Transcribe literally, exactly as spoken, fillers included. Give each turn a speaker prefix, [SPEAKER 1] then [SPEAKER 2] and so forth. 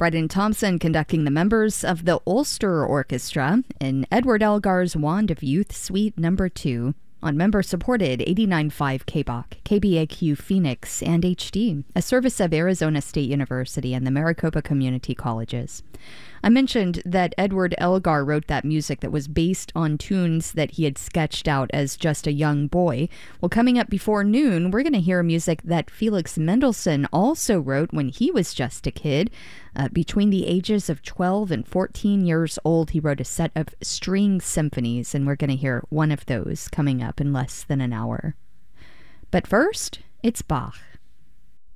[SPEAKER 1] Brendan Thompson conducting the members of the Ulster Orchestra in Edward Elgar's Wand of Youth Suite Number two on member-supported eighty-nine point five K B O C, K B A Q Phoenix, and H D, a service of Arizona State University and the Maricopa Community Colleges. I mentioned that Edward Elgar wrote that music that was based on tunes that he had sketched out as just a young boy. Well, coming up before noon, we're going to hear music that Felix Mendelssohn also wrote when he was just a kid. Uh, between the ages of twelve and fourteen years old, he wrote a set of string symphonies, and we're going to hear one of those coming up in less than an hour. But first, it's Bach.